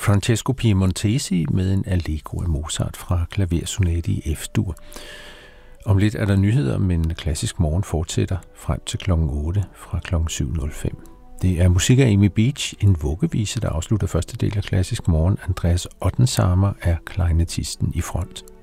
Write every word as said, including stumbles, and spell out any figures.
Francesco Piemontesi med en Allegro af Mozart fra klaversonate i F-dur. Om lidt er der nyheder, men Klassisk Morgen fortsætter frem til klokken otte fra klokken syv nul fem. Det er musik af Amy Beach, en vuggevise, der afslutter første del af Klassisk Morgen. Andreas Ottensamer er klarinettisten i front.